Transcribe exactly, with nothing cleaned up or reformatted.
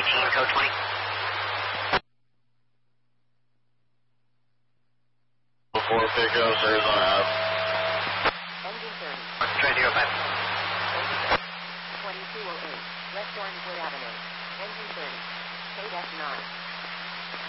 eighteen, code twenty. Four pickups, Arizona Ave. Engine thirty. Try zero five. twenty-two oh eight, West Orangewood Avenue. Engine thirty. eight F nine.